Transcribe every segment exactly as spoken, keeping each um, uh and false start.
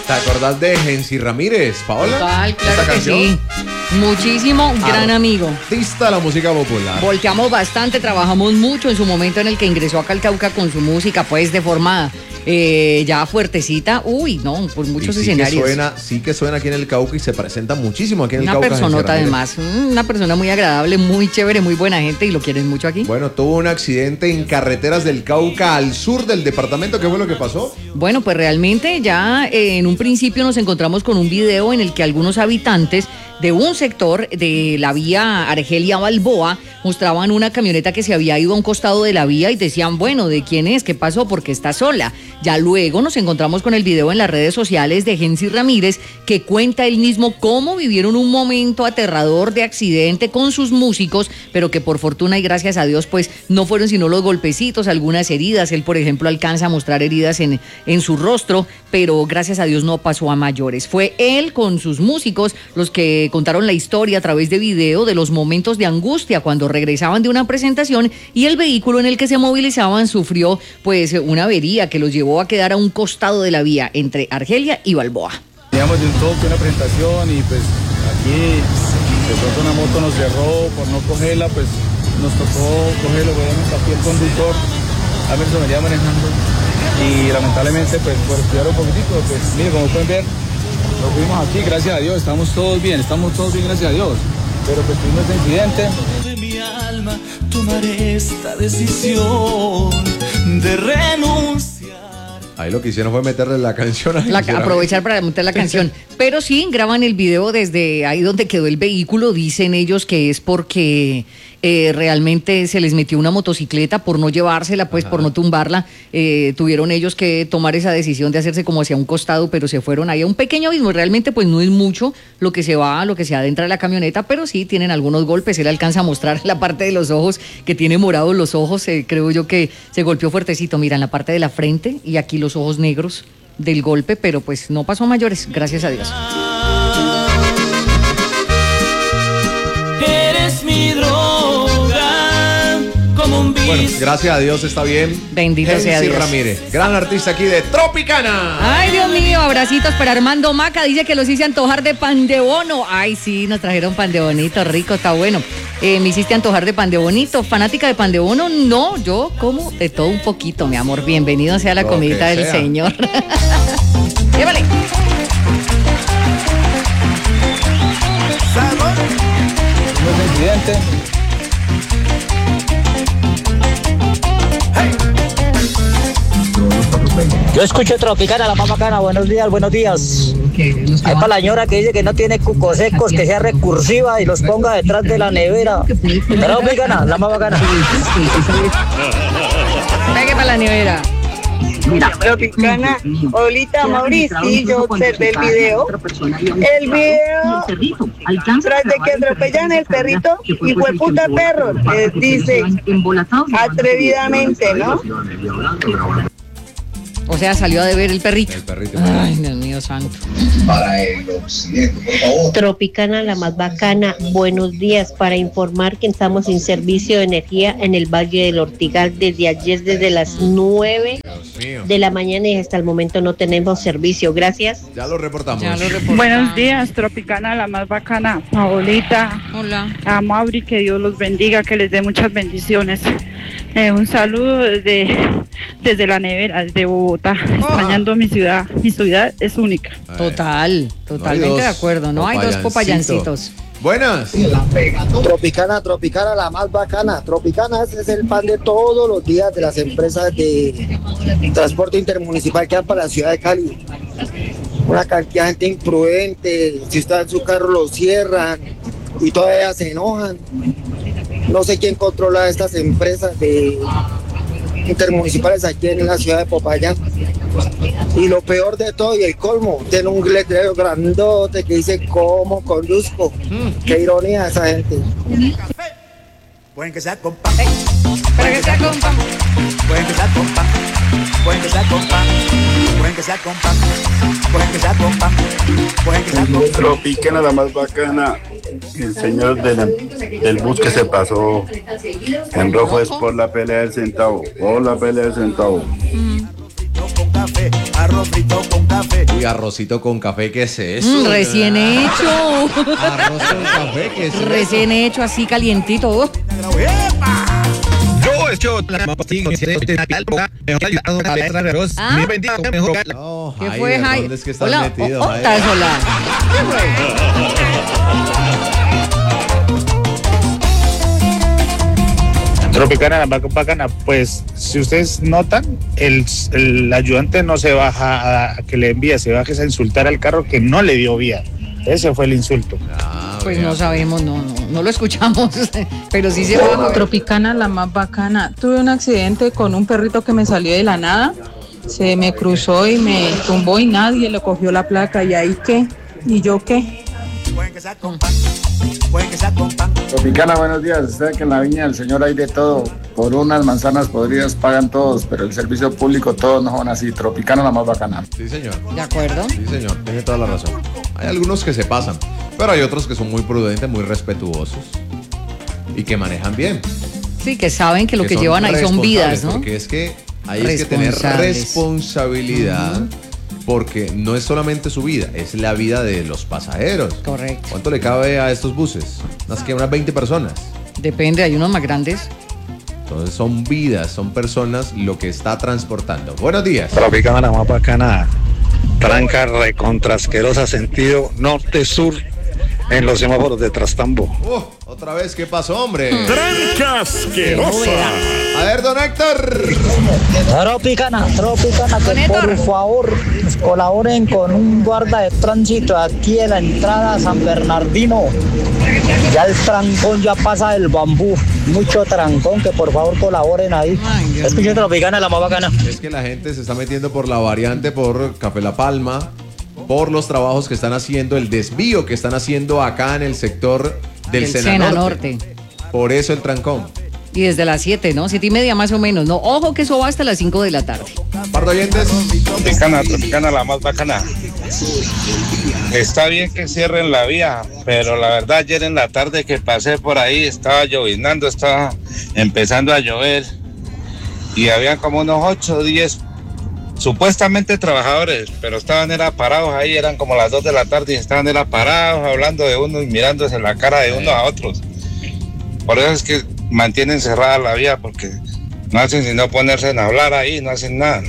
¿Te acordás de Gensi Ramírez, Paola? Total, claro ¿Esta que canción? sí. Muchísimo, gran amigo. Artista de la música popular. Volteamos bastante, trabajamos mucho en su momento en el que ingresó acá al Cauca con su música, pues de forma eh, ya fuertecita. Uy, no, por muchos y sí escenarios. Que suena, sí que suena aquí en el Cauca y se presenta muchísimo aquí en el Una Cauca. personota además, una persona muy agradable, muy chévere, muy buena gente y lo quieren mucho aquí. Bueno, tuvo un accidente en carreteras del Cauca al sur del departamento. ¿Qué fue lo que pasó? Bueno, pues realmente ya eh, en un principio nos encontramos con un video en el que algunos habitantes de un sector de la vía Argelia-Balboa mostraban una camioneta que se había ido a un costado de la vía y decían, bueno, ¿de quién es? ¿Qué pasó? Porque está sola. Ya luego nos encontramos con el video en las redes sociales de Gensi Ramírez, que cuenta él mismo cómo vivieron un momento aterrador de accidente con sus músicos, pero que por fortuna y gracias a Dios, pues no fueron sino los golpecitos, algunas heridas. Él, por ejemplo, alcanza a mostrar heridas en, en su rostro, pero gracias a Dios no pasó a mayores. Fue él con sus músicos los que contaron la historia a través de video de los momentos de angustia cuando regresaban de una presentación y el vehículo en el que se movilizaban sufrió pues una avería que los llevó a quedar a un costado de la vía entre Argelia y Balboa. Teníamos de un toque una presentación y pues aquí de pronto una moto nos cerró por no cogerla, pues nos tocó cogerlo, obviamente aquí el conductor Amerson venía manejando y lamentablemente pues por estudiar un poquitico, pues mire, como pueden ver, nos fuimos aquí, gracias a Dios, estamos todos bien, estamos todos bien, gracias a Dios, pero pues tuvimos este incidente. De mi alma tomaré esta decisión de renunciar. Ahí lo que hicieron fue meterle la canción a La, aprovechar para meter la canción. Pero sí, graban el video desde ahí donde quedó el vehículo. Dicen ellos que es porque eh, realmente se les metió una motocicleta por no llevársela, pues Ajá. por no tumbarla. Eh, tuvieron ellos que tomar esa decisión de hacerse como hacia un costado, pero se fueron ahí a un pequeño abismo. Realmente pues no es mucho lo que se va, lo que se adentra de la camioneta, pero sí tienen algunos golpes. Él alcanza a mostrar la parte de los ojos, que tiene morados los ojos. Eh, creo yo que se golpeó fuertecito. Mira, en la parte de la frente y aquí los ojos negros del golpe, pero pues no pasó a mayores, gracias a Dios. Eres mi droga, como un vicio. Bueno, gracias a Dios está bien. Bendito Gensi sea Dios. Ramírez, gran artista aquí de Tropicana. Ay, Dios mío, abracitos para Armando Maca, dice que los hice antojar de pan de bono. Ay, sí, nos trajeron pan de bonito, rico, está bueno. Eh, me hiciste antojar de pan de bonito. ¿Fanática de pan de bono? No, yo como de todo un poquito, mi amor. Bienvenido sea la Lo comidita del sea. Señor. Llévale. Un incidente. Yo escucho Tropicana, la más bacana. Buenos días, buenos días. Hay para la señora que dice que no tiene cucos secos, que sea recursiva y los ponga detrás de la nevera. Tropicana, la más bacana. Pegue para la nevera. Tropicana, Olita, Mauricio, yo observé el video. El video tras de que atropellan el perrito y fue puta perro, les dice atrevidamente, ¿no? O sea, salió a deber el perrito. El perrito. Ay, Dios mío santo. Para el occidente, por favor. Tropicana, la más bacana. Buenos días. Para informar que estamos sin servicio de energía en el Valle del Ortigal desde ayer, desde las nueve de la mañana y hasta el momento no tenemos servicio. Gracias. Ya lo reportamos. Ya lo reportamos. Buenos días, Tropicana, la más bacana. Paolita. Hola. A Mauri, que Dios los bendiga, que les dé muchas bendiciones. Eh, un saludo desde, desde la nevera, desde Bogotá, oh. extrañando mi ciudad. Mi ciudad es única. Total, totalmente no de acuerdo. No hay dos popayancitos. Buenas. Tropicana, Tropicana, la más bacana. Tropicana ese es el pan de todos los días de las empresas de transporte intermunicipal que van para la ciudad de Cali. Una cantidad de gente imprudente, si está en su carro lo cierran y todavía se enojan. No sé quién controla estas empresas de intermunicipales aquí en la ciudad de Popayán. Y lo peor de todo y el colmo, tiene un letrero grandote que dice cómo conduzco. Mm. Qué ironía esa gente. Pueden que sea con pan. Para que sea con pan. Pueden que sea con pan. Pueden que sea con pan. Pueden que sea con pan. Pueden que sea con pan. Pueden que sea con pan. Tropicana, la más bacana. El señor de la, del bus que se pasó en rojo es por la pelea del centavo. Por la pelea del centavo. Con café, arroz frito con café. Uy, arrocito con café, ¿qué es eso? Mm, recién hecho. Arroz con café, ¿qué es eso? Recién hecho, así calientito. Oh. Yo he hecho la ¿Ah? No, ¿Qué Jaider, fue, Jai? ¿dónde es que estás Hola, metido, oh, oh, Jaider? estás hola. Tropicana, la más bacana, pues si ustedes notan, el, el ayudante no se baja a, a que le envía, se baja a insultar al carro que no le dio vía. Ese fue el insulto. Ah, Pues vea. no sabemos, no, no, no lo escuchamos, pero sí se va. Tropicana, la más bacana. Tuve un accidente con un perrito que me salió de la nada. Se me cruzó y me tumbó y nadie le cogió la placa. ¿Y ahí qué? ¿Y yo qué? Pueden que sea con pan, pueden que sea con pan. Tropicana, buenos días. Usted que en la viña del Señor hay de todo. Por unas manzanas podridas pagan todos, pero el servicio público todos no son así. Tropicana, la más bacana. Sí, señor. ¿De acuerdo? Sí, señor. Tiene toda la razón. Hay algunos que se pasan, pero hay otros que son muy prudentes, muy respetuosos y que manejan bien. Sí, que saben que lo que, son llevan ahí son vidas, responsables, ¿no? Porque es que hay es que tener Responsables. responsabilidad, porque no es solamente su vida, es la vida de los pasajeros. Correcto. ¿Cuánto le cabe a estos buses? Más que unas veinte personas. Depende, hay unos más grandes. Entonces son vidas, son personas lo que está transportando. Buenos días. Tropicana, la más bacana. Tranca recontrasquerosa sentido norte-sur en los semáforos de Trastambo. Uh, otra vez, ¿qué pasó, hombre? Tranca asquerosa. A ver, don Héctor. Tropicana, Tropicana, que por favor colaboren con un guarda de tránsito aquí en la entrada a San Bernardino. Ya el trancón ya pasa del bambú, mucho trancón, que por favor colaboren ahí. Escuchen Tropicana, la más bacana. Es que la gente se está metiendo por la variante, por Café La Palma, por los trabajos que están haciendo, el desvío que están haciendo acá en el sector del Del Sena, Sena Norte. Norte. Por eso el trancón. Y desde las siete, ¿no? Siete y media más o menos. No, ojo que eso va hasta las cinco de la tarde. Par de oyentes. Tropicana, Tropicana, la más bacana. Está bien que cierren la vía, pero la verdad ayer en la tarde que pasé por ahí estaba lloviznando, estaba empezando a llover y había como unos ocho o diez supuestamente trabajadores, pero estaban era parados ahí, eran como las dos de la tarde y estaban era parados hablando de uno y mirándose la cara de unos a otros. Por eso es que mantienen cerrada la vía, porque no hacen sino ponerse en hablar ahí, no hacen nada.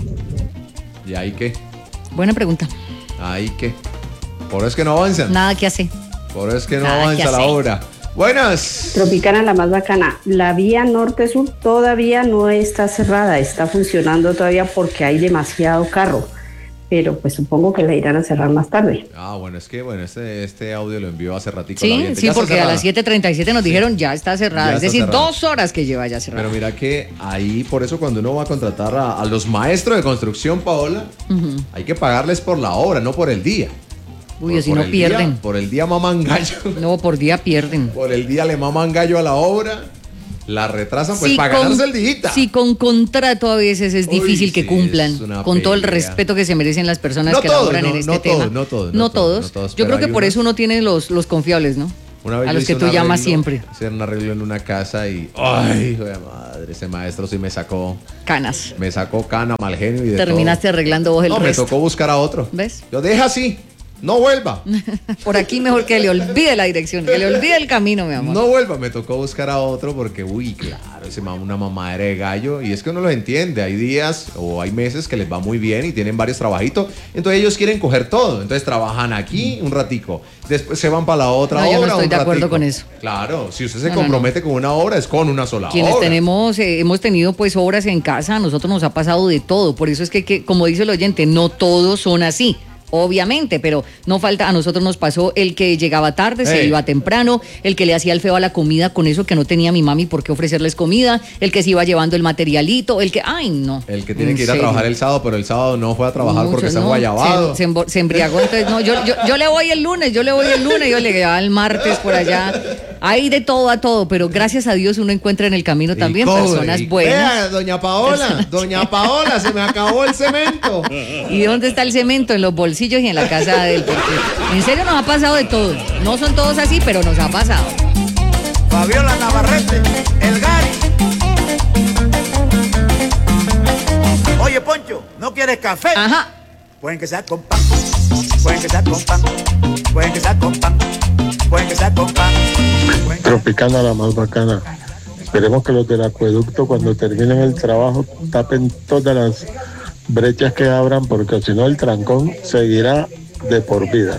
¿Y ahí qué? Buena pregunta. ¿Ahí qué? Por eso es que no avanzan. Nada que hacer. Por eso es que no Nada avanza que la hacer. obra. Buenas. Tropicana, la más bacana. La vía norte-sur todavía no está cerrada, está funcionando todavía porque hay demasiado carro. Pero pues supongo que la irán a cerrar más tarde. Ah, bueno, es que bueno, este, este audio lo envió hace ratico. la Sí, oyente. sí, Ya está porque a cerrada. las siete treinta y siete nos dijeron ya está cerrada. Ya es está decir, cerrada. dos horas que lleva ya cerrada. Pero mira que ahí, por eso cuando uno va a contratar a, a los maestros de construcción, Paola, Ujú. hay que pagarles por la obra, no por el día. Uy, Por- así por no el pierden. día- por el día maman gallo. No, por día pierden. Por el día le maman gallo a la obra, la retrasan pues Si para con- ganarse el día. Si con contrato a veces es Uy, difícil que sí, cumplan, es una con todo el pelea. respeto que se merecen las personas No que todos, laboran no, en este no tema. todos, no todos, No no todos, todos. no todos, Yo pero creo que hay por unos- eso uno tiene los, los confiables, ¿no? Una vez A yo los que hice tú un llamas arreglo- siempre. Hice un arreglo en una casa y. ¡Ay, hijo de madre! Ese maestro sí me sacó. Canas. Me sacó cana, mal genio y de Terminaste arreglando vos el todo. No, resto. me tocó buscar a otro. ¿Ves? Yo deja así. No vuelva. Por aquí mejor que le olvide la dirección, que le olvide el camino, mi amor. No vuelva. Me tocó buscar a otro porque, uy, claro, ese ma- una mamadera de gallo. Y es que uno lo entiende. Hay días o hay meses que les va muy bien y tienen varios trabajitos. Entonces ellos quieren coger todo. Entonces trabajan aquí un ratico. Después se van para la otra No, obra. yo no estoy un de acuerdo ratico. con eso. Claro, si usted se No, no, compromete con una obra, es con una sola Quienes obra. tenemos, eh, hemos tenido pues obras en casa, a nosotros nos ha pasado de todo. Por eso es que, que, como dice el oyente, no todos son así. Obviamente, pero no falta, a nosotros nos pasó el que llegaba tarde, se Ey. iba temprano, el que le hacía el feo a la comida con eso que no tenía mi mami por qué ofrecerles comida, el que se iba llevando el materialito, el que, ay no. El que tiene En que ir a serio. trabajar el sábado, pero el sábado no fue a trabajar porque Muchos, está no, guayabado. Se, se, embo- se embriagó, entonces no, yo, yo, yo le voy el lunes, yo le voy el lunes, yo le llevaba el martes por allá. Hay de todo a todo, pero gracias a Dios uno encuentra en el camino también Cobre, personas y- buenas. Vea, doña Paola, doña Paola, se me acabó el cemento. ¿Y dónde está el cemento? En los bolsillos y en la casa de él. Porque en serio nos ha pasado de todo. No son todos así, pero nos ha pasado. Fabiola Navarrete, el Gary. Oye, Poncho, ¿no quieres café? Ajá. Pueden que sea con pan, pueden que sea con pan, pueden que sea con pan, pueden que sea con pan. Tropicana la más bacana. Esperemos que los del acueducto cuando terminen el trabajo tapen todas las brechas que abran, porque si no el trancón seguirá de por vida.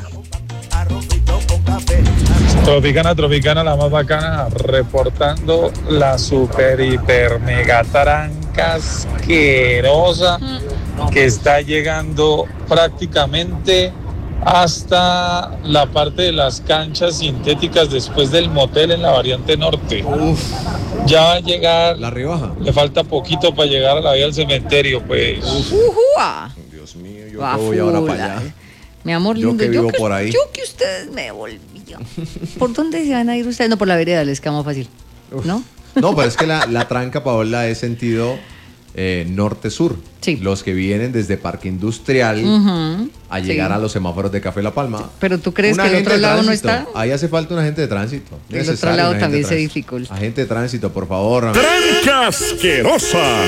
Tropicana, Tropicana, la más bacana, reportando la super, hiper, mega tranca asquerosa que está llegando prácticamente hasta la parte de las canchas sintéticas después del motel en la variante norte. Uf. Ya va a llegar. La Rioja. Le falta poquito para llegar a la vía del cementerio, pues. Ujua. Dios mío, yo que voy ahora para allá. Mi amor Yo lindo, que vivo yo que, por ahí. yo que ustedes me volvió. ¿Por dónde se van a ir ustedes? No, por la vereda, les queda más fácil, ¿no? No, pero es que la, la tranca, Paola, es sentido eh, norte-sur. Sí. Los que vienen desde Parque Industrial Ujú, a llegar sí. a los semáforos de Café La Palma. Pero ¿tú crees Un que el agente otro de lado no tránsito. está? Ahí hace falta un agente de tránsito. El otro Necesario lado un agente también de se tránsito. dificulta. Agente de tránsito, por favor. Tranca asquerosa.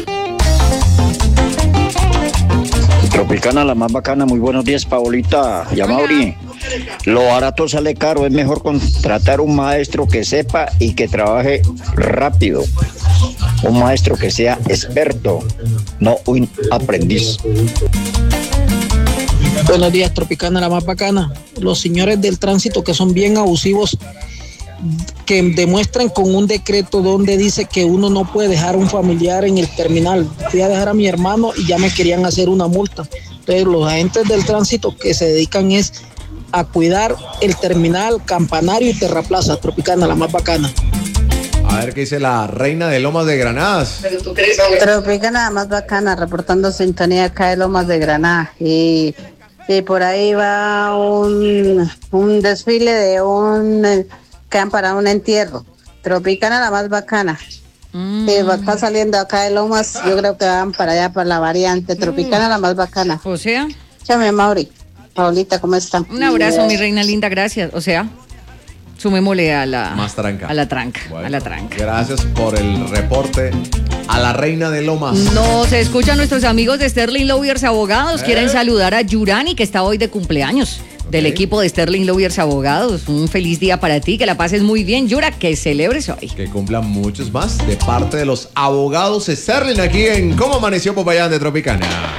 Tropicana, la más bacana, muy buenos días, Paolita y a Mauri. Lo barato sale caro, es mejor contratar un maestro que sepa y que trabaje rápido. Un maestro que sea experto, no un aprendiz. Buenos días, Tropicana, la más bacana. Los señores del tránsito que son bien abusivos, que demuestran con un decreto donde dice que uno no puede dejar a un familiar en el terminal. Fui a dejar a mi hermano y ya me querían hacer una multa. Entonces los agentes del tránsito que se dedican es a cuidar el terminal, Campanario y Terraplaza. Tropicana, la más bacana. A ver qué dice la reina de Lomas de Granadas. Tropicana, la más bacana, reportando sintonía acá de Lomas de Granada. Y, y por ahí va un, un desfile de un... que han parado un entierro. Tropicana, la más bacana. Mm. Sí, va acá saliendo acá de Lomas, yo creo que van para allá, para la variante. Tropicana, mm. la más bacana. O sea. Chame, Mauri. Paulita, ¿cómo están? Un abrazo, mi reina linda, gracias. O sea, sumémosle a la... Más tranca. A la tranca, Bueno, a la tranca. Gracias por el reporte a la reina de Lomas. Nos escuchan nuestros amigos de Sterling Lawyers Abogados. ¿Eh? Quieren saludar a Yurani, que está hoy de cumpleaños. Del equipo de Sterling Lawyers Abogados. Un feliz día para ti, que la pases muy bien, Yura, que celebres hoy. Que cumplan muchos más de parte de los abogados Sterling aquí en ¿Cómo amaneció Popayán de Tropicana?